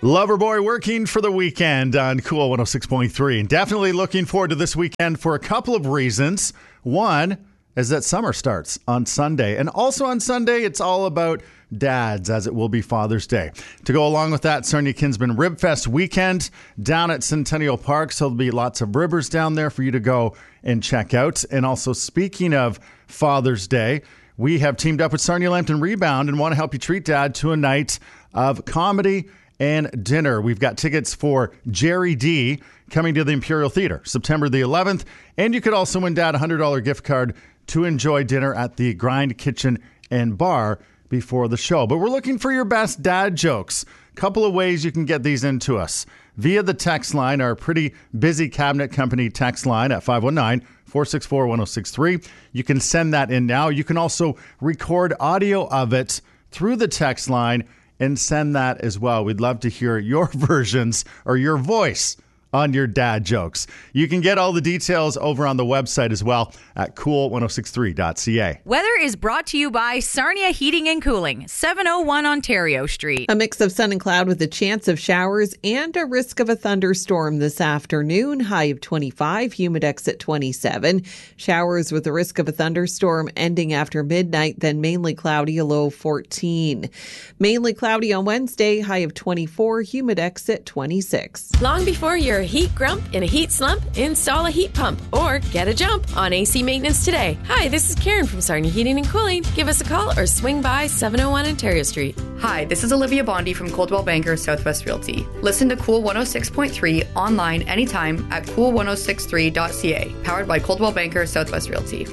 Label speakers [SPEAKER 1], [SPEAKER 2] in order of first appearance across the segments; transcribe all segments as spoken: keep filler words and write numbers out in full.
[SPEAKER 1] Loverboy working for the weekend on Cool one oh six point three. And definitely looking forward to this weekend for a couple of reasons. One is that summer starts on Sunday. And also on Sunday, it's all about dads, as it will be Father's Day. To go along with that, Sarnia Kinsman Rib Fest weekend down at Centennial Park. So there'll be lots of ribbers down there for you to go and check out. And also, speaking of Father's Day, we have teamed up with Sarnia Lambton Rebound and want to help you treat dad to a night of comedy and dinner. We've got tickets for Jerry D coming to the Imperial Theatre September the eleventh. And you could also win dad a one hundred dollars gift card to enjoy dinner at the Grind Kitchen and Bar before the show. But we're looking for your best dad jokes. Couple of ways you can get these into us. Via the text line, our pretty busy Cabinet Company text line at five one nine, four six four, one oh six three. You can send that in now. You can also record audio of it through the text line and send that as well. We'd love to hear your versions or your voice on your dad jokes. You can get all the details over on the website as well at cool one oh six three dot c a.
[SPEAKER 2] Weather is brought to you by Sarnia Heating and Cooling, seven oh one Ontario Street.
[SPEAKER 3] A mix of sun and cloud with a chance of showers and a risk of a thunderstorm this afternoon. High of twenty-five, humidex at twenty-seven. Showers with a risk of a thunderstorm ending after midnight, then mainly cloudy, a low of fourteen. Mainly cloudy on Wednesday, high of twenty-four, humidex at twenty-six.
[SPEAKER 4] Long before you're a heat grump in a heat slump, install a heat pump or get a jump on A C maintenance today. Hi, this is Karen from Sarnia Heating and Cooling. Give us a call or swing by seven oh one Ontario Street.
[SPEAKER 5] Hi, this is Olivia Bondi from Coldwell Banker Southwest Realty. Listen to Cool one oh six point three online anytime at cool one oh six three dot c a. Powered by Coldwell Banker Southwest Realty.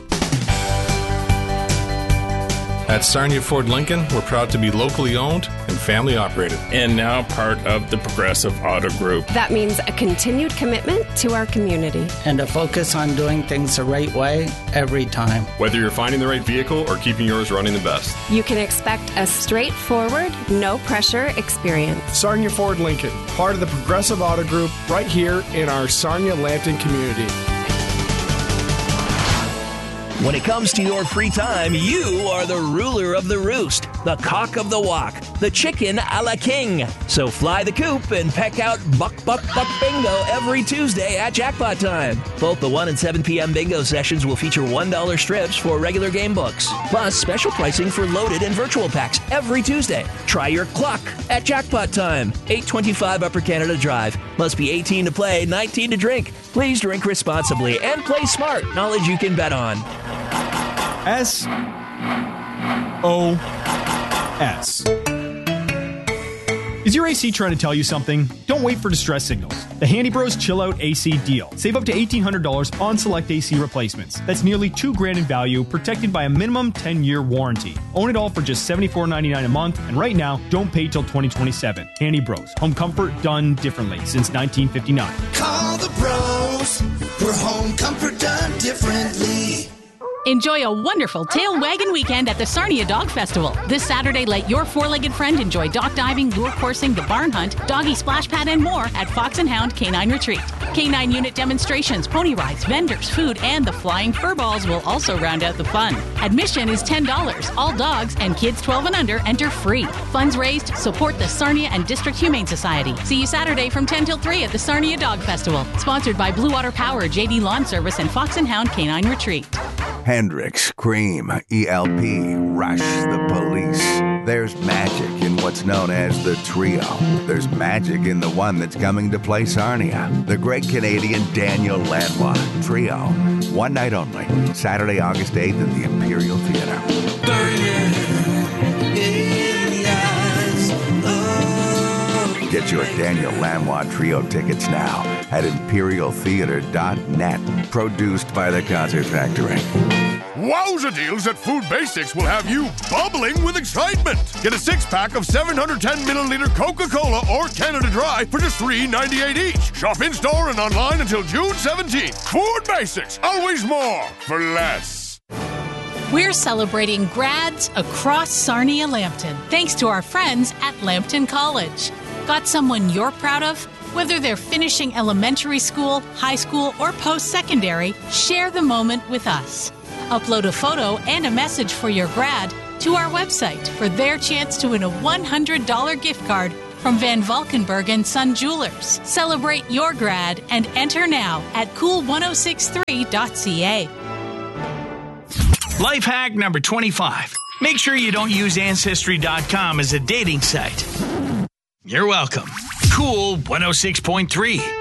[SPEAKER 6] At Sarnia Ford Lincoln, we're proud to be locally owned and family operated.
[SPEAKER 7] And now part of the Progressive Auto Group.
[SPEAKER 8] That means a continued commitment to our community.
[SPEAKER 9] And a focus on doing things the right way every time.
[SPEAKER 10] Whether you're finding the right vehicle or keeping yours running the best.
[SPEAKER 8] You can expect a straightforward, no-pressure experience.
[SPEAKER 11] Sarnia Ford Lincoln, part of the Progressive Auto Group, right here in our Sarnia Lambton community.
[SPEAKER 12] When it comes to your free time, you are the ruler of the roost, the cock of the walk, the chicken a la king. So fly the coop and peck out Buck Buck Buck Bingo every Tuesday at Jackpot Time. Both the one and seven p.m. bingo sessions will feature one dollar strips for regular game books, plus special pricing for loaded and virtual packs every Tuesday. Try your cluck at Jackpot Time, eight twenty-five Upper Canada Drive. Must be eighteen to play, nineteen to drink. Please drink responsibly and play smart. Knowledge you can bet on.
[SPEAKER 13] S O S. Is your A C trying to tell you something? Don't wait for distress signals. The Handy Bros Chill Out A C deal. Save up to eighteen hundred dollars on select A C replacements. That's nearly two grand in value, protected by a minimum ten-year warranty. Own it all for just seventy-four ninety-nine a month, and right now, don't pay till twenty twenty-seven. Handy Bros. Home comfort done differently since nineteen fifty-nine.
[SPEAKER 14] Call the bros for home comfort done differently.
[SPEAKER 15] Enjoy a wonderful tail wagging weekend at the Sarnia Dog Festival. This Saturday, let your four-legged friend enjoy dock diving, lure coursing, the barn hunt, doggy splash pad, and more at Fox and Hound Canine Retreat. Canine unit demonstrations, pony rides, vendors, food, and the flying fur balls will also round out the fun. Admission is ten dollars. All dogs and kids twelve and under enter free. Funds raised, support the Sarnia and District Humane Society. See you Saturday from ten till three at the Sarnia Dog Festival. Sponsored by Blue Water Power, J D Lawn Service, and Fox and Hound Canine Retreat.
[SPEAKER 16] Hendrix, Cream, E L P, Rush, The Police. There's magic in what's known as the Trio. There's magic in the one that's coming to play Sarnia. The great Canadian Daniel Lanois Trio. One night only, Saturday, August eighth at the Imperial Theatre. Get your Daniel Lanois Trio tickets now at imperial theatre dot net. Produced by the Concert Factory.
[SPEAKER 17] Wowza deals at Food Basics will have you bubbling with excitement. Get a six-pack of seven hundred ten milliliter Coca-Cola or Canada Dry for just three ninety-eight each. Shop in-store and online until June seventeenth. Food Basics, always more for less.
[SPEAKER 15] We're celebrating grads across Sarnia Lambton, thanks to our friends at Lambton College. Got someone you're proud of? Whether they're finishing elementary school, high school, or post-secondary, share the moment with us. Upload a photo and a message for your grad to our website for their chance to win a one hundred dollars gift card from Van Valkenburg and Son Jewelers. Celebrate your grad and enter now at cool ten sixty-three dot c a.
[SPEAKER 18] Life hack number twenty-five. Make sure you don't use Ancestry dot com as a dating site. You're welcome. Cool one oh six point three.